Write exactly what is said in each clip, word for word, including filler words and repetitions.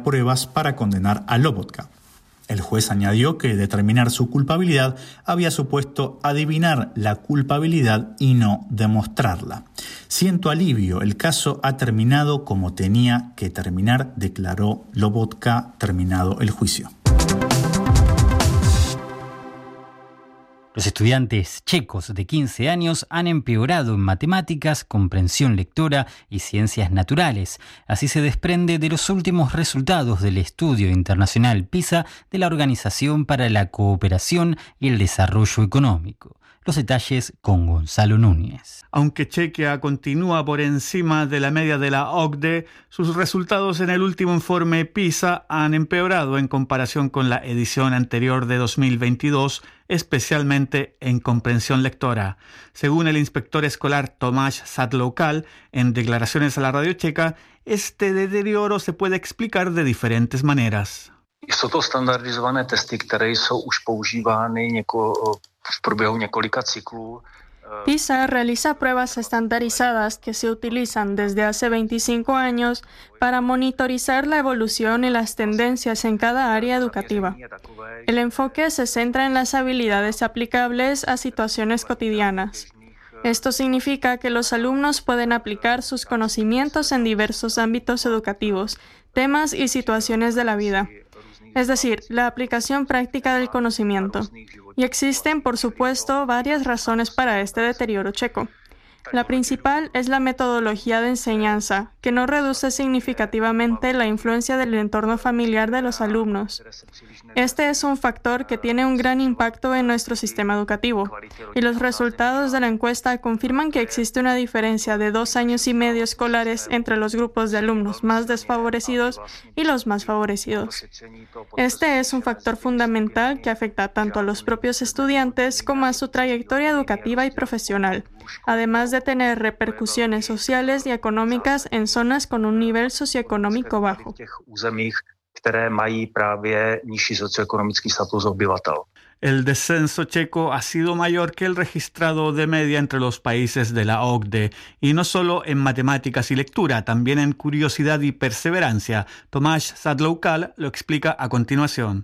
pruebas para condenar a Lobotka. El juez añadió que determinar su culpabilidad había supuesto adivinar la culpabilidad y no demostrarla. Siento alivio, el caso ha terminado como tenía que terminar, declaró Lobotka terminado el juicio. Los estudiantes checos de quince años han empeorado en matemáticas, comprensión lectora y ciencias naturales. Así se desprende de los últimos resultados del estudio internacional PISA de la Organización para la Cooperación y el Desarrollo Económico. Los detalles con Gonzalo Núñez. Aunque Chequia continúa por encima de la media de la O C D E, sus resultados en el último informe PISA han empeorado en comparación con la edición anterior de dos mil veintidós, especialmente en comprensión lectora. Según el inspector escolar Tomáš Sadloukal, en declaraciones a la radio checa, este deterioro se puede explicar de diferentes maneras. Jsou to standardizované testy, které jsou už používány něko, v průběhu několika cyklů. PISA realiza pruebas estandarizadas que se utilizan desde hace veinticinco años para monitorizar la evolución y las tendencias en cada área educativa. El enfoque se centra en las habilidades aplicables a situaciones cotidianas. Esto significa que los alumnos pueden aplicar sus conocimientos en diversos ámbitos educativos, temas y situaciones de la vida. Es decir, la aplicación práctica del conocimiento. Y existen, por supuesto, varias razones para este deterioro checo. La principal es la metodología de enseñanza, que no reduce significativamente la influencia del entorno familiar de los alumnos. Este es un factor que tiene un gran impacto en nuestro sistema educativo, y los resultados de la encuesta confirman que existe una diferencia de dos años y medio escolares entre los grupos de alumnos más desfavorecidos y los más favorecidos. Este es un factor fundamental que afecta tanto a los propios estudiantes como a su trayectoria educativa y profesional, además de tener repercusiones sociales y económicas en zonas con un nivel socioeconómico bajo. El descenso checo ha sido mayor que el registrado de media entre los países de la O C D E, y no solo en matemáticas y lectura, también en curiosidad y perseverancia. Tomáš Sadloukal lo explica a continuación.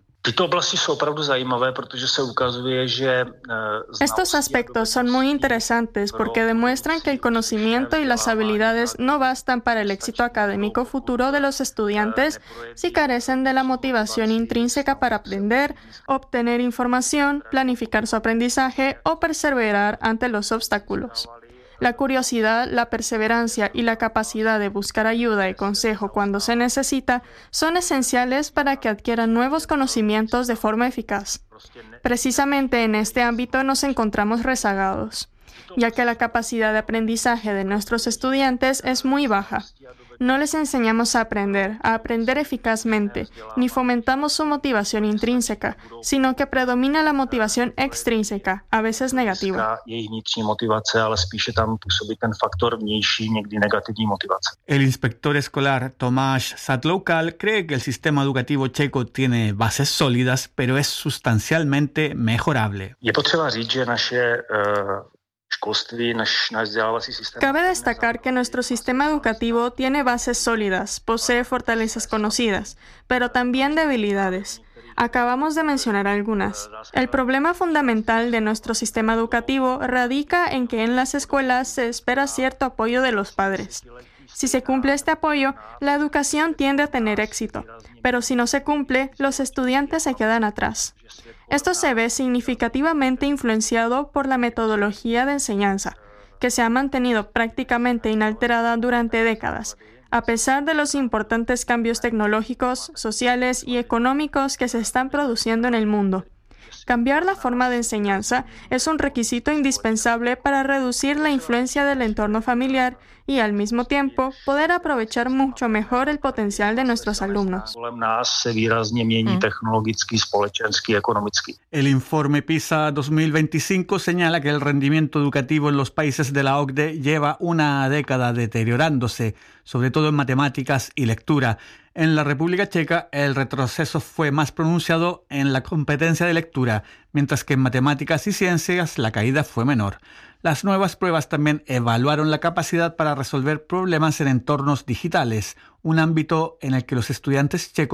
Estos aspectos son muy interesantes porque demuestran que el conocimiento y las habilidades no bastan para el éxito académico futuro de los estudiantes si carecen de la motivación intrínseca para aprender, obtener información, planificar su aprendizaje o perseverar ante los obstáculos. La curiosidad, la perseverancia y la capacidad de buscar ayuda y consejo cuando se necesita son esenciales para que adquieran nuevos conocimientos de forma eficaz. Precisamente en este ámbito nos encontramos rezagados, ya que la capacidad de aprendizaje de nuestros estudiantes es muy baja. No les enseñamos a aprender, a aprender eficazmente, ni fomentamos su motivación intrínseca, sino que predomina la motivación extrínseca, a veces negativa. El inspector escolar Tomáš Sadloukal cree que el sistema educativo checo tiene bases sólidas, pero es sustancialmente mejorable. Cabe destacar que nuestro sistema educativo tiene bases sólidas, posee fortalezas conocidas, pero también debilidades. Acabamos de mencionar algunas. El problema fundamental de nuestro sistema educativo radica en que en las escuelas se espera cierto apoyo de los padres. Si se cumple este apoyo, la educación tiende a tener éxito, pero si no se cumple, los estudiantes se quedan atrás. Esto se ve significativamente influenciado por la metodología de enseñanza, que se ha mantenido prácticamente inalterada durante décadas, a pesar de los importantes cambios tecnológicos, sociales y económicos que se están produciendo en el mundo. Cambiar la forma de enseñanza es un requisito indispensable para reducir la influencia del entorno familiar y, al mismo tiempo, poder aprovechar mucho mejor el potencial de nuestros alumnos. El informe PISA dos mil veinticinco señala que el rendimiento educativo en los países de la O C D E lleva una década deteriorándose, sobre todo en matemáticas y lectura. En la República Checa, el retroceso fue más pronunciado en la competencia de lectura, mientras que en matemáticas y ciencias la caída fue menor. Las nuevas pruebas también evaluaron la capacidad para resolver problemas en entornos digitales, un ámbito en el que los estudiantes checos